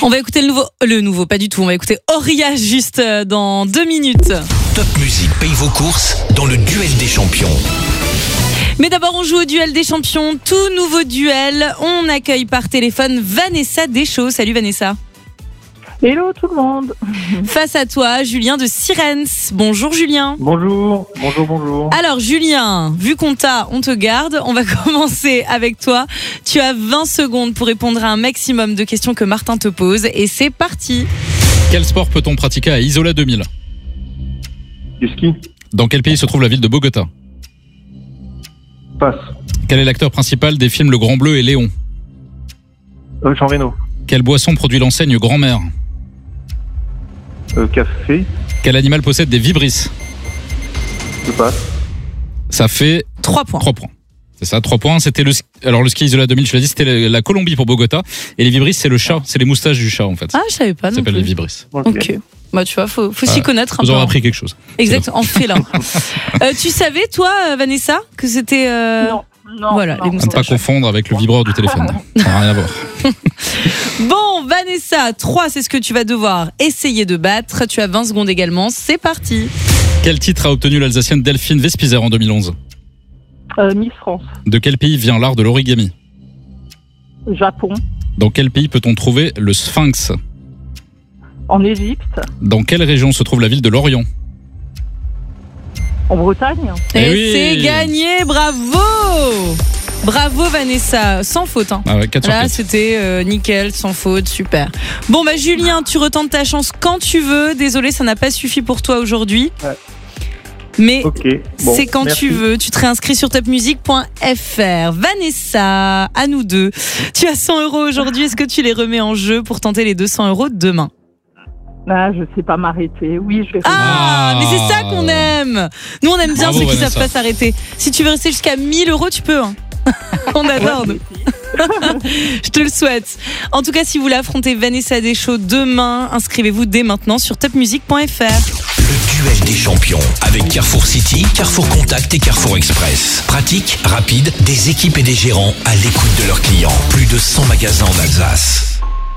On va écouter le nouveau, pas du tout. On va écouter Auria juste dans 2 minutes. Top Music paye vos courses dans le duel des champions. Mais d'abord, on joue au duel des champions. Tout nouveau duel. On accueille par téléphone Vanessa Deschaux. Salut Vanessa. Hello tout le monde. Face à toi, Julien de Sirens. Bonjour Julien. Bonjour. Alors Julien, vu qu'on t'a, on te garde. On va commencer avec toi. Tu as 20 secondes pour répondre à un maximum de questions que Martin te pose. Et c'est parti. Quel sport peut-on pratiquer à Isola 2000 ? Du ski. Dans quel pays se trouve la ville de Bogota ? Passe. Quel est l'acteur principal des films Le Grand Bleu et Léon ? Jean Reno. Quelle boisson produit l'enseigne Grand-Mère ? Café. Quel animal possède des vibrisses ? Je passe. Ça fait 3 points. 3 points. C'est ça, 3 points. C'était le ski Isola 2000, tu l'as dit, c'était la Colombie pour Bogota. Et les vibrisses, c'est le chat, c'est les moustaches du chat en fait. Ah, je savais pas. Ça Non s'appelle plus. les vibrisses. Ok. Bah tu vois, faut s'y connaître un peu. Vous aurez appris quelque chose. Exact, en fait là. Tu savais toi, Vanessa, que c'était Non. voilà, les À ne pas moustaches. confondre avec le vibreur du téléphone. Ça n'a rien à voir. Bon, Vanessa, 3, c'est ce que tu vas devoir essayer de battre. Tu as 20 secondes également. C'est parti. Quel titre a obtenu l'Alsacienne Delphine Vespizer en 2011 ? Miss France. De quel pays vient l'art de l'origami ? Japon. Dans quel pays peut-on trouver le Sphinx ? En Égypte. Dans quelle région se trouve la ville de Lorient ? En Bretagne. Et oui. c'est gagné, bravo. Bravo Vanessa, sans faute. Hein. Ah ouais, 4 sur Là, 4. c'était nickel, sans faute, super. Bon, bah Julien, tu retentes ta chance quand tu veux. Désolé, ça n'a pas suffi pour toi aujourd'hui. Ouais. Mais Ok. Bon, c'est quand merci. tu veux. Tu te réinscris sur topmusic.fr. Vanessa, à nous deux. Tu as 100 € aujourd'hui. Est-ce que tu les remets en jeu pour tenter les 200 € demain ? Ah, je sais pas m'arrêter. Oui, je vais. Ah, mais c'est ça qu'on aime. Nous, on aime bien Bravo, ceux qui Vanessa. savent pas s'arrêter. Si tu veux rester jusqu'à 1000 €, tu peux. Hein. On adore. nous. Je te le souhaite. En tout cas, si vous voulez affronter Vanessa Deschaux demain, inscrivez-vous dès maintenant sur topmusic.fr. Le duel des champions avec Carrefour City, Carrefour Contact et Carrefour Express. Pratique, rapide, des équipes et des gérants à l'écoute de leurs clients. Plus de 100 magasins en Alsace.